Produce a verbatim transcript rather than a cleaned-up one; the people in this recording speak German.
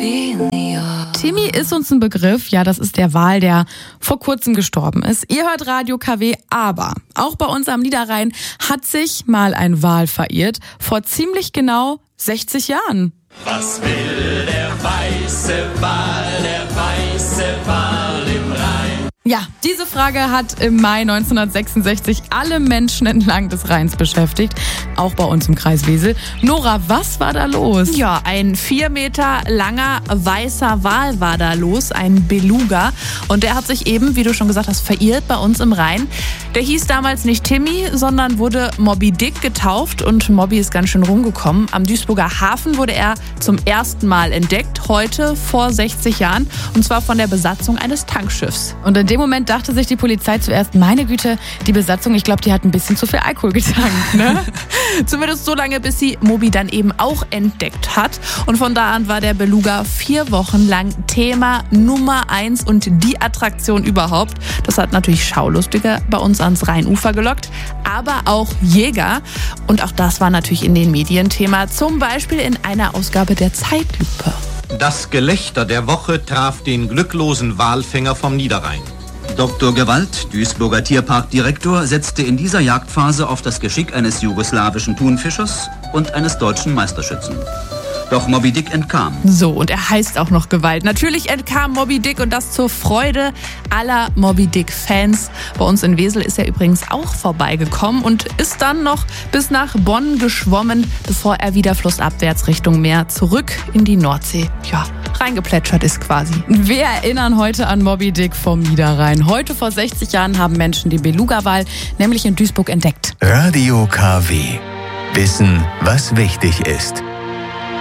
Timmy ist uns ein Begriff, ja, das ist der Wal, der vor kurzem gestorben ist. Ihr hört Radio K W, aber auch bei uns am Niederrhein hat sich mal ein Wal verirrt, vor ziemlich genau sechzig Jahren. Was will der weiße Wal, der weiße Wal im Rhein? Ja, diese Frage hat im Mai neunzehnhundertsechsundsechzig alle Menschen entlang des Rheins beschäftigt, auch bei uns im Kreis Wesel. Nora, was war da los? Ja, ein vier Meter langer weißer Wal war da los, ein Beluga. Und der hat sich eben, wie du schon gesagt hast, verirrt bei uns im Rhein. Der hieß damals nicht Timmy, sondern wurde Moby Dick getauft. Und Moby ist ganz schön rumgekommen. Am Duisburger Hafen wurde er zum ersten Mal entdeckt, heute vor sechzig Jahren. Und zwar von der Besatzung eines Tankschiffs. Und in dem Moment dachte sich die Polizei zuerst, meine Güte, die Besatzung, ich glaube, die hat ein bisschen zu viel Alkohol getankt, ne? Zumindest so lange, bis sie Moby dann eben auch entdeckt hat. Und von da an war der Beluga vier Wochen lang Thema Nummer eins und die Attraktion überhaupt. Das hat natürlich Schaulustige bei uns ans Rheinufer gelockt, aber auch Jäger. Und auch das war natürlich in den Medien Thema, zum Beispiel in einer Ausgabe der Zeitlupe. Das Gelächter der Woche traf den glücklosen Walfänger vom Niederrhein. Doktor Gewalt, Duisburger Tierparkdirektor, setzte in dieser Jagdphase auf das Geschick eines jugoslawischen Thunfischers und eines deutschen Meisterschützen. Doch Moby Dick entkam. So, und er heißt auch noch Gewalt. Natürlich entkam Moby Dick und das zur Freude aller Moby Dick-Fans. Bei uns in Wesel ist er übrigens auch vorbeigekommen und ist dann noch bis nach Bonn geschwommen, bevor er wieder flussabwärts Richtung Meer zurück in die Nordsee, ja, reingeplätschert ist quasi. Wir erinnern heute an Moby Dick vom Niederrhein. Heute vor sechzig Jahren haben Menschen den Beluga-Wal nämlich in Duisburg entdeckt. Radio K W. Wissen, was wichtig ist.